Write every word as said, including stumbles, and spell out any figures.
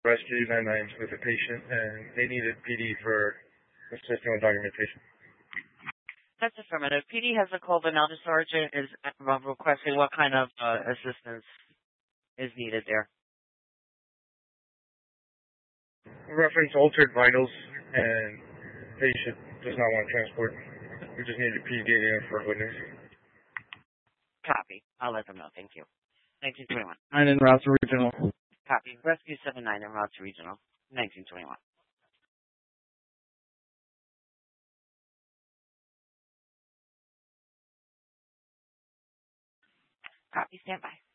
Rescue nine nine with a patient, and they needed P D for assisting with documentation. That's affirmative. P D has a call, but now the sergeant is uh, requesting what kind of uh, assistance is needed there. Reference altered vitals, and patient does not want transport. We just need a P D in for witness. Copy. I'll let them know. Thank you. nineteen twenty-one. Nine in route to regional. Copy. Rescue seven nine en route to regional. nineteen twenty-one. Copy. Stand by.